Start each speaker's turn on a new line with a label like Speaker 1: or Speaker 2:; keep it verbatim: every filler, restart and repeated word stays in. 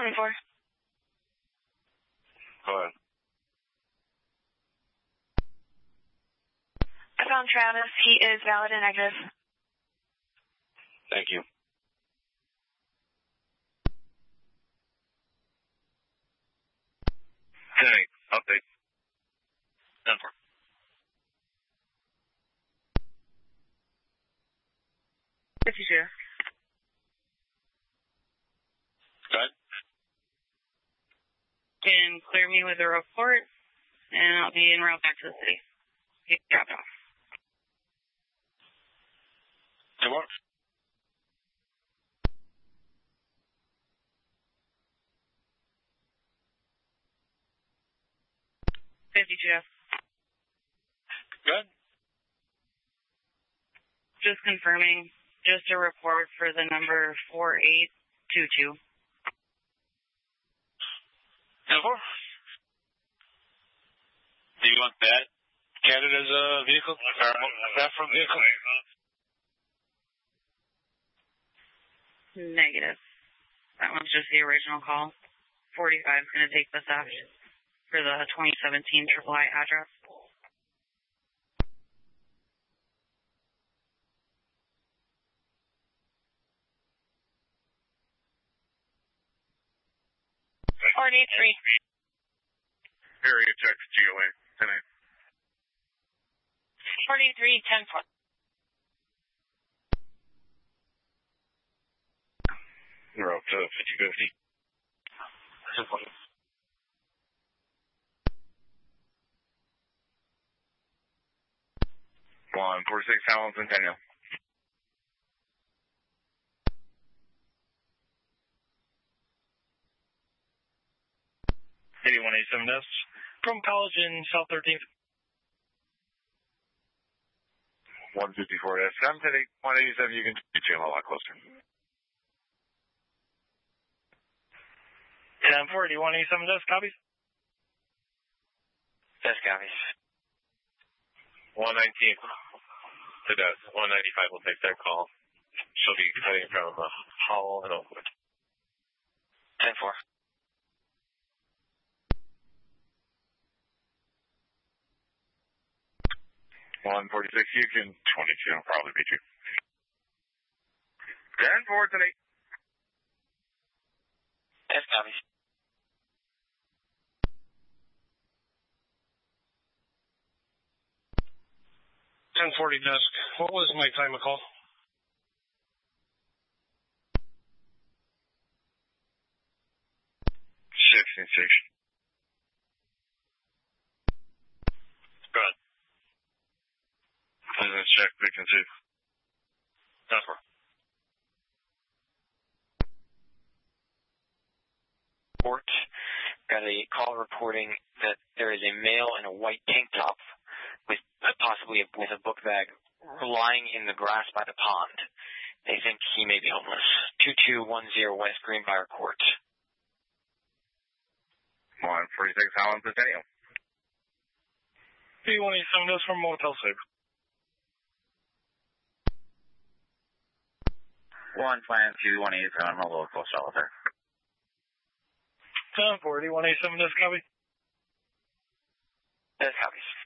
Speaker 1: twenty-four.
Speaker 2: Go ahead.
Speaker 1: I found Travis. He is valid and negative.
Speaker 2: Thank you. ten eight. Update. ten four.
Speaker 1: fifty-two.
Speaker 2: Go ahead.
Speaker 1: Can clear me with a report, and I'll be en route back to the city. Get dropped off.
Speaker 2: ten four.
Speaker 1: fifty-two.
Speaker 2: Good.
Speaker 1: Just confirming, just a report for the number four eight two two.
Speaker 2: ten four. Do you want that Canada's uh, vehicle? Or that from vehicle?
Speaker 1: Negative. That one's just the original call. forty-five is going to take this out for the twenty seventeen Triple I address. forty-three.
Speaker 2: Area check G O A. ten eight.
Speaker 1: forty-three, ten four.
Speaker 2: We're up to fifty fifty. one forty-six Allen Centennial. eighty-one eighty-seven S. From College in South thirteenth. one fifty-four S. I'm to one eighty-seven. You can get you a lot closer. ten four, eighty-one eighty-seven S. Copies?
Speaker 3: Yes, copies.
Speaker 2: one nineteen. To death. one ninety-five will take that call. She'll be heading from uh, Howell and Oakwood.
Speaker 3: ten four.
Speaker 2: one forty-six, you can twenty-two, I'll probably beat you. ten four today.
Speaker 3: Yes, copies.
Speaker 4: ten forty desk. What was my time of call?
Speaker 2: sixty-six. Good. Business check, vacancy. ten four.
Speaker 3: Report. Got a call reporting that there is a male in a white tank top with possibly a, with a book bag lying in the grass by the pond. They think he may be homeless. two two one zero West Greenbrier Court.
Speaker 2: one forty-six Allen Centennial.
Speaker 4: eighty-one eighty-seven is from Motel six.
Speaker 5: One plan two one eighty-seven, I'm a local shelter.
Speaker 4: ten four, eighty-one eighty-seven is copy.
Speaker 3: Yes, copies.